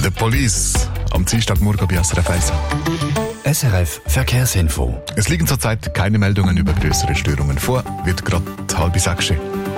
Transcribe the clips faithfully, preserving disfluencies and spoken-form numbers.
The Police am Dienstagmorgen bei S R F eins. S R F Verkehrsinfo. Es liegen zurzeit keine Meldungen über größere Störungen vor. Wird gerade halb sechs.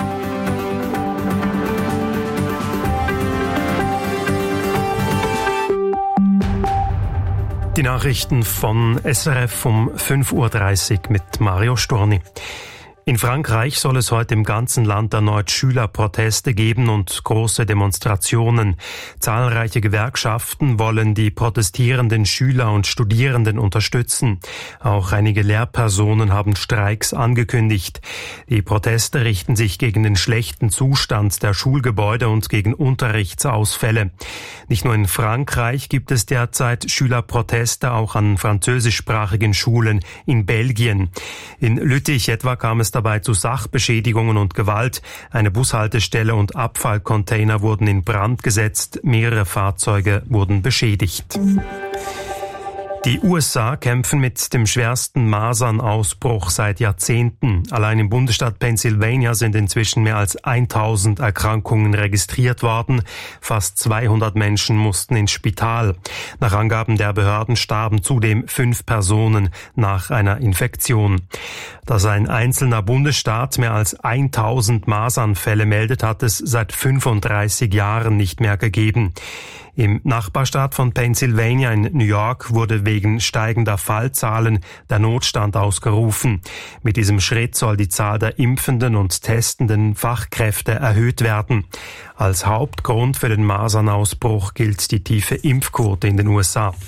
Die Nachrichten von S R F um fünf Uhr dreißig mit Mario Storni. In Frankreich soll es heute im ganzen Land erneut Schülerproteste geben und große Demonstrationen. Zahlreiche Gewerkschaften wollen die protestierenden Schüler und Studierenden unterstützen. Auch einige Lehrpersonen haben Streiks angekündigt. Die Proteste richten sich gegen den schlechten Zustand der Schulgebäude und gegen Unterrichtsausfälle. Nicht nur in Frankreich gibt es derzeit Schülerproteste, auch an französischsprachigen Schulen in Belgien. In Lüttich etwa kam es dabei zu Sachbeschädigungen und Gewalt. Eine Bushaltestelle und Abfallcontainer wurden in Brand gesetzt. Mehrere Fahrzeuge wurden beschädigt. Die U S A kämpfen mit dem schwersten Masernausbruch seit Jahrzehnten. Allein im Bundesstaat Pennsylvania sind inzwischen mehr als tausend Erkrankungen registriert worden. Fast zweihundert Menschen mussten ins Spital. Nach Angaben der Behörden starben zudem fünf Personen nach einer Infektion. Dass ein einzelner Bundesstaat mehr als tausend Masernfälle meldet, hat es seit fünfunddreißig Jahren nicht mehr gegeben. Im Nachbarstaat von Pennsylvania in New York wurde wegen steigender Fallzahlen der Notstand ausgerufen. Mit diesem Schritt soll die Zahl der impfenden und testenden Fachkräfte erhöht werden. Als Hauptgrund für den Masernausbruch gilt die tiefe Impfquote in den U S A.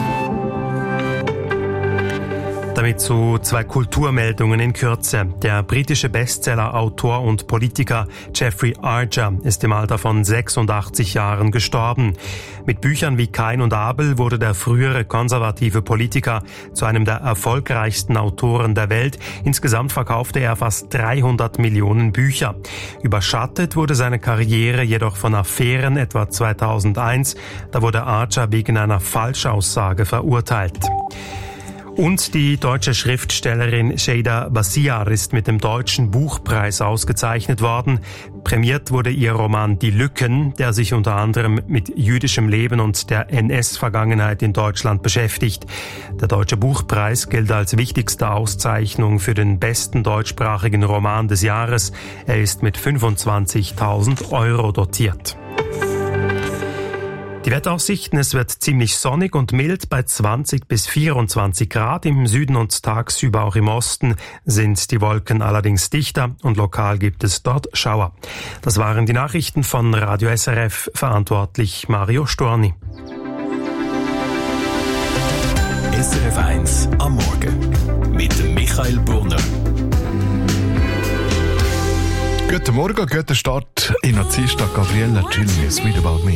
Damit zu zwei Kulturmeldungen in Kürze. Der britische Bestseller-Autor und Politiker Jeffrey Archer ist im Alter von sechsundachtzig Jahren gestorben. Mit Büchern wie Kain und Abel wurde der frühere konservative Politiker zu einem der erfolgreichsten Autoren der Welt. Insgesamt verkaufte er fast dreihundert Millionen Bücher. Überschattet wurde seine Karriere jedoch von Affären, etwa zweitausendeins. Da wurde Archer wegen einer Falschaussage verurteilt. Und die deutsche Schriftstellerin Şeyda Basiar ist mit dem Deutschen Buchpreis ausgezeichnet worden. Prämiert wurde ihr Roman Die Lücken, der sich unter anderem mit jüdischem Leben und der N S-Vergangenheit in Deutschland beschäftigt. Der Deutsche Buchpreis gilt als wichtigste Auszeichnung für den besten deutschsprachigen Roman des Jahres. Er ist mit fünfundzwanzigtausend Euro dotiert. Die Wetteraussichten: Es wird ziemlich sonnig und mild bei zwanzig bis vierundzwanzig Grad. Im Süden und tagsüber auch im Osten sind die Wolken allerdings dichter und lokal gibt es dort Schauer. Das waren die Nachrichten von Radio S R F, verantwortlich Mario Storni. S R F eins am Morgen mit Michael Burner. Guten Morgen, guten Start in der Dienstag. Gabriella Cilmi, Sweet About Me.